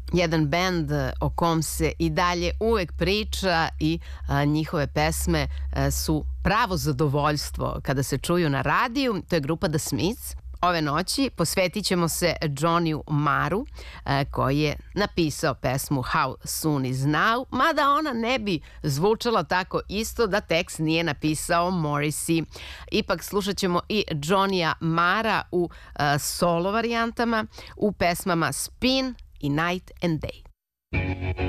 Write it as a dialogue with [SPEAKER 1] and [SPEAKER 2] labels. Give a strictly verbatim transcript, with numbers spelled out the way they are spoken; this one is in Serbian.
[SPEAKER 1] jedan bend o kom se i dalje uvek priča i a, njihove pesme a, su pravo zadovoljstvo kada se čuju na radiju. To je grupa The Smiths. Ove noći posvetit ćemo se Johnnyju Marru a, koji je napisao pesmu How Soon Is Now, mada ona ne bi zvučala tako isto da tekst nije napisao Morrissey. Ipak slušat ćemo i Johnnyja Marra u a, solo varijantama, u pesmama Spin i Night and Day.